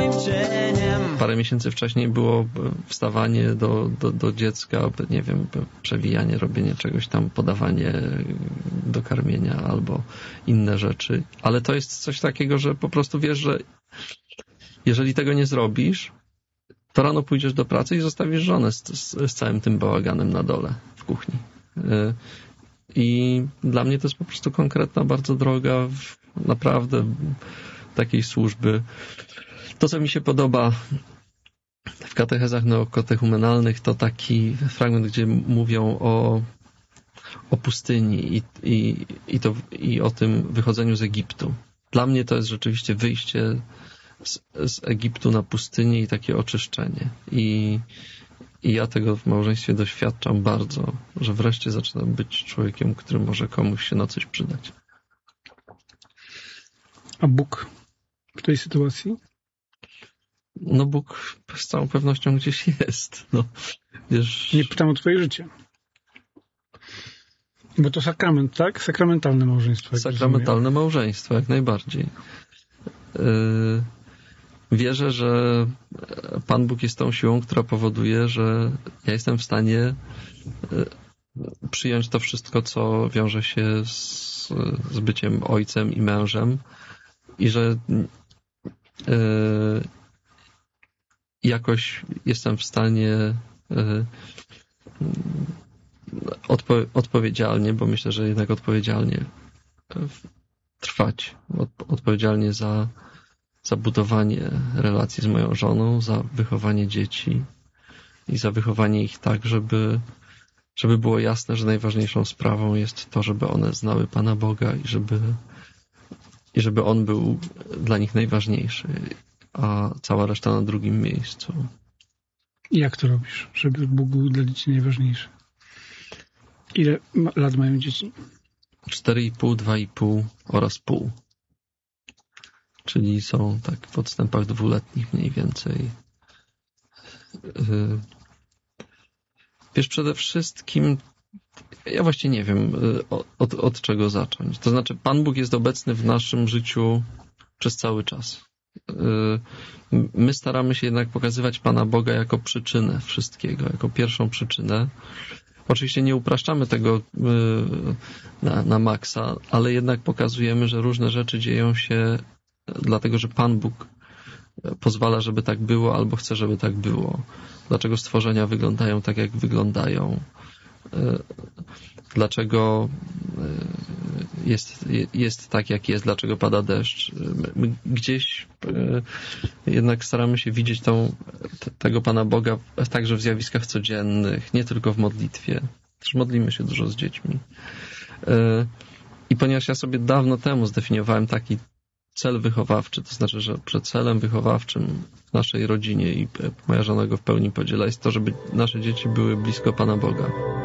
moim cieniem. Parę miesięcy wcześniej było wstawanie do dziecka, nie wiem, przewijanie, robienie czegoś tam, podawanie do karmienia albo inne rzeczy. Ale to jest coś takiego, że po prostu wiesz, że jeżeli tego nie zrobisz, to rano pójdziesz do pracy i zostawisz żonę z całym tym bałaganem na dole w kuchni. I dla mnie to jest po prostu konkretna bardzo droga naprawdę takiej służby. To, co mi się podoba w katechezach neokatechumenalnych, to taki fragment, gdzie mówią o pustyni i o tym wychodzeniu z Egiptu. Dla mnie to jest rzeczywiście wyjście z Egiptu na pustynię i takie oczyszczenie. I ja tego w małżeństwie doświadczam bardzo, że wreszcie zaczynam być człowiekiem, który może komuś się na coś przydać. A Bóg w tej sytuacji? No Bóg z całą pewnością gdzieś jest. No, wiesz... Nie pytam o twoje życie. Bo to sakrament, tak? Sakramentalne małżeństwo. Sakramentalne małżeństwo, jak najbardziej. Wierzę, że Pan Bóg jest tą siłą, która powoduje, że ja jestem w stanie przyjąć to wszystko, co wiąże się z byciem ojcem i mężem i że jakoś jestem w stanie odpowiedzialnie, bo myślę, że jednak odpowiedzialnie trwać, odpowiedzialnie za budowanie relacji z moją żoną, za wychowanie dzieci i za wychowanie ich tak, żeby było jasne, że najważniejszą sprawą jest to, żeby one znały Pana Boga i żeby On był dla nich najważniejszy, a cała reszta na drugim miejscu. I jak to robisz, żeby Bóg był dla dzieci najważniejszy? Ile lat mają dzieci? 4,5, 2,5 oraz pół. Czyli są tak w odstępach 2-letnich mniej więcej. Wiesz, przede wszystkim ja właściwie nie wiem, od czego zacząć. To znaczy, Pan Bóg jest obecny w naszym życiu przez cały czas. My staramy się jednak pokazywać Pana Boga jako przyczynę wszystkiego, jako pierwszą przyczynę. Oczywiście nie upraszczamy tego na maksa, ale jednak pokazujemy, że różne rzeczy dzieją się dlatego, że Pan Bóg pozwala, żeby tak było, albo chce, żeby tak było. Dlaczego stworzenia wyglądają tak, jak wyglądają. Dlaczego jest tak, jak jest, dlaczego pada deszcz. My gdzieś jednak staramy się widzieć tego Pana Boga także w zjawiskach codziennych, nie tylko w modlitwie. Też modlimy się dużo z dziećmi. I ponieważ ja sobie dawno temu zdefiniowałem taki cel wychowawczy, to znaczy, że celem wychowawczym w naszej rodzinie i moja żona go w pełni podziela, jest to, żeby nasze dzieci były blisko Pana Boga.